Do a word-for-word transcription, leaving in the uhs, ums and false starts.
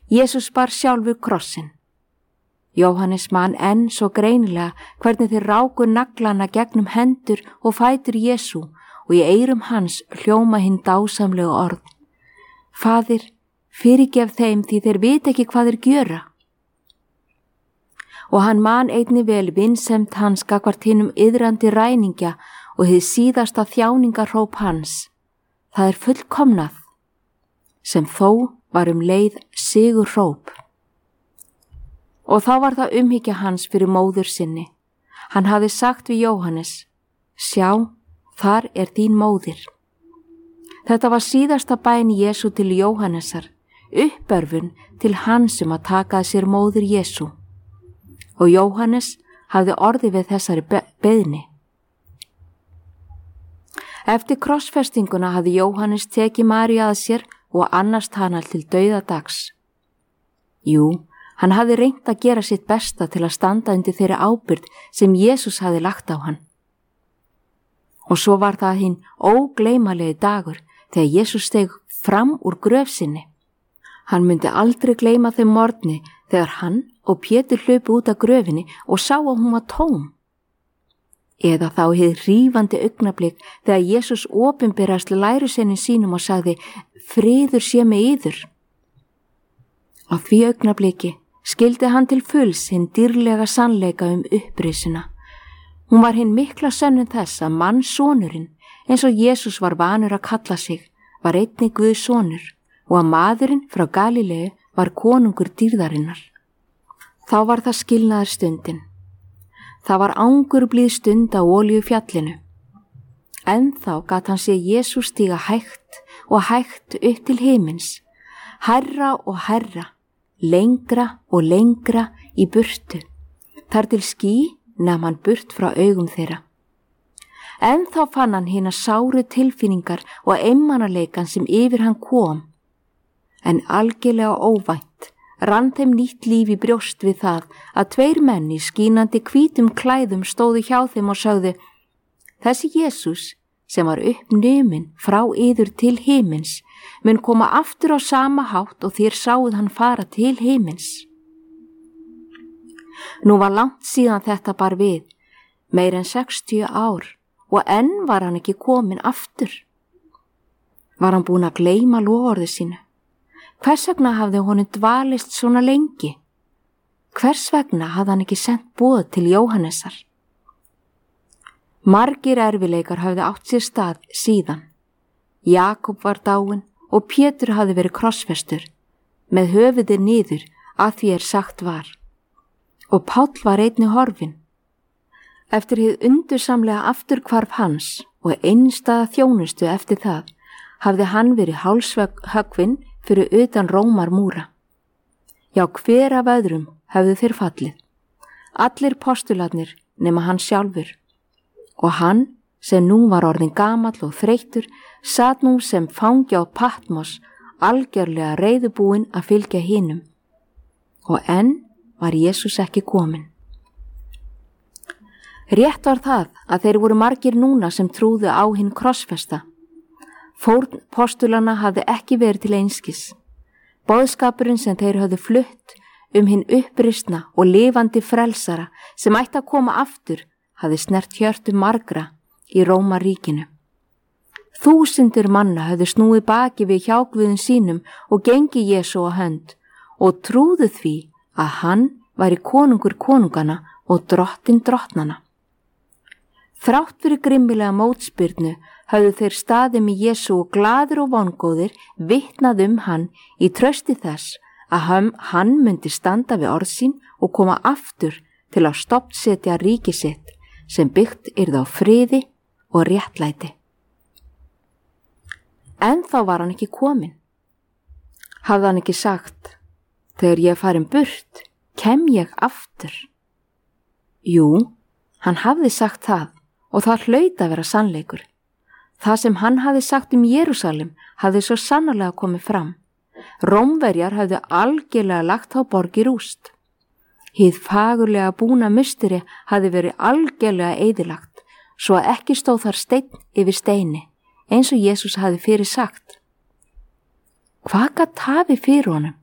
Jesús bar sjálfur krossinn. Jóhannes man enn svo greinilega hvernig þeir ráku naglana gegnum hendur og fætur Jesú og í eyrum hans hljóma hinn dásamlegu orð. Faðir, fyrirgef þeim því þeir vita ekki hvað þeir gjöra. Og hann man einnig vel vinsemd hans gagnvart hinum iðrandi ræningja og hið síðasta þjáningarhróp hans. Það er fullkomnað, sem þó var um leið sigurhróp. Og þá var það umhyggja hans fyrir móður sinni. Hann hafði sagt við Jóhannes, sjá, þar er þín móðir. Þetta var síðasta bæn Jesú til Jóhannesar, uppörfun til hans um að taka að sér móður Jesú. Og Jóhannes hafði orði við þessari beiðni. Eftir krossfestinguna hafði Jóhannes tekið Maríu að sér og annast hana til dauðadags. Jú, hann hafði reynt að gera sitt besta til að standa undir þeirri ábyrgð sem Jesús hafði lagt á hann. Og svo var það hinn ógleymanlegi dagur þegar Jesús steig fram úr gröf sinni. Hann myndi aldrei gleyma þeim morgni þegar hann og Pétur hlupu út af gröfinni og sá að hún var tóm. Eða þá hið rífandi augnablik þegar Jesús opinberast lærisveinum sínum og sagði, friður sé með yður. Á því augnabliki skildi hann til fulls hinn dýrlega sannleika um upprisuna. Hún var hinn mikla sönnun þess að mannssonurinn, eins og Jesús var vanur að kalla sig, var einnig Guðs sonur og að maðurinn frá Galileu var konungur dýrðarinnar. Þá var það skilnaðar stundin. Það var angurblíð stund á Olíufjallinu. Ennþá gat hann sé Jesús stíga hægt og hægt upp til himins, hærra og hærra, lengra og lengra í burtu, þar til ský nam hann burt frá augum þeirra. Ennþá fann hann hina sáru tilfinningar og einmanaleikan sem yfir hann kom, en algjörlega óvænt rann þeim nýtt líf í brjóst við það að tveir menn í skínandi hvítum klæðum stóðu hjá þeim og sögðu, þessi Jesús sem var uppnumin frá yður til himins mun koma aftur á sama hátt og þér sáuð hann fara til himins. Nú var langt síðan þetta bar við, meir en sextíu ár, og enn var hann ekki komin aftur. Var hann búinn að gleyma loforði sínu? Hvers vegna hafði honum dvalist svona lengi? Hvers vegna hafði hann ekki sent boð til Jóhannesar? Margir erfileikar hafði átt sér stað síðan. Jakob var dáinn og Pétur hafði verið krossfestur, með höfuðið niður að því er sagt var. Og Páll var einnig horfinn. Eftir hið undursamlega afturhvarf hans og einstæða þjónustu eftir það, hafði hann verið hálshöggvinn fyrir utan Rómarmúra. Já, hver af öðrum hefðu þeir fallið. Allir postularnir nema hann sjálfur. Og hann, sem nú var orðinn gamall og þreyttur, sat nú sem fangi á Patmos, algjörlega reiðubúinn að fylgja hinum. Og enn var Jesús ekki kominn. Rétt var það að þeir voru margir núna sem trúðu á hinn krossfesta. Fórn postulana hafði ekki verið til einskis. Boðskapurinn sem þeir höfðu flutt um hinn uppristna og lifandi frelsara sem ætti að koma aftur hafði snert hjörtu margra í Rómaríkinu. Þúsundir manna höfðu snúið baki við hjákvuðum sínum og gengi Jesú á hönd og trúðu því að hann væri konungur konungana og drottinn drottnana. Þrátt fyrir grimmilega mótspyrnu höfðu þeir staðið með Jesú og glaðir og vongóðir vitnað um hann í trausti þess að hann myndi standa við orð sín og koma aftur til að stofnsetja ríki sitt sem byggt yrði á friði og réttlæti. En þá var hann ekki kominn. Hafði hann ekki sagt, þegar ég farin burt, kem ég aftur? Jú, hann hafði sagt það og það hlaut að vera sannleikur. Það sem hann hafði sagt um Jerúsalem hafði svo sannarlega komið fram. Rómverjar hafði algjörlega lagt á borg í rúst. Hið fagurlega búna musteri hafði verið algjörlega eyðilagt, svo að ekki stóð þar steinn yfir steini, eins og Jesús hafði fyrir sagt. Hvað gat hafi fyrir honum?